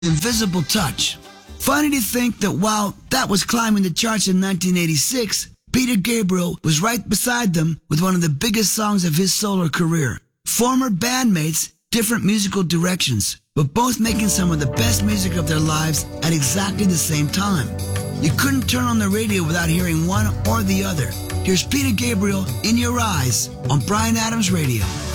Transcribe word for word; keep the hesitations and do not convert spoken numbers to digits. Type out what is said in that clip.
Invisible Touch. Funny to think that while that was climbing the charts in nineteen eighty-six, Peter Gabriel was right beside them with one of the biggest songs of his solo career. Former bandmates, different musical directions, but both making some of the best music of their lives at exactly the same time. You couldn't turn on the radio without hearing one or the other. Here's Peter Gabriel, In Your Eyes, on Bryan Adams Radio.